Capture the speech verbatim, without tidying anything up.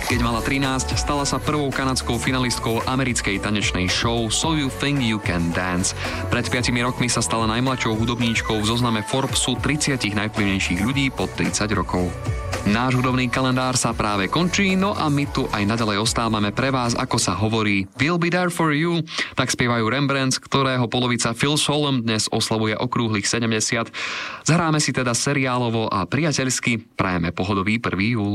Keď mala trinásť, stala sa prvou kanadskou finalistkou americkej tanečnej show So You Think You Can Dance. Pred piatimi rokmi sa stala najmladšou hudobníčkou v zozname Forbesu tridsať najvplyvnejších ľudí pod tridsať rokov. Náš hudobný kalendár sa práve končí, no a my tu aj naďalej ostávame pre vás, ako sa hovorí We'll be there for you. Tak spievajú Rembrandts, ktorého polovica Phil Solom dnes oslavuje okrúhlych sedemdesiat. Zahráme si teda seriálovo a priateľsky. Prajeme pohodový prvý júl.